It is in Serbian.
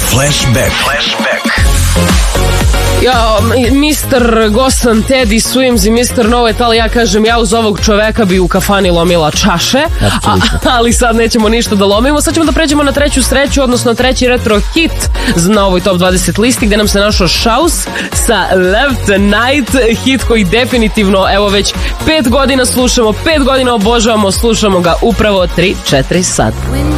Flashback. Ja, Mr. Gosan, Teddy Swims i Mr. No It, ali ja kažem, ja uz ovog čoveka bi u kafani lomila čaše, ali sad nećemo ništa da lomimo. Sad ćemo da pređemo na treću sreću, odnosno treći retro hit na ovoj Top 20 listi, gde nam se našao Shouse sa Left Tonight, hit koji definitivno, evo već 5 godina slušamo, 5 godina obožavamo, slušamo ga upravo 3-4 sata.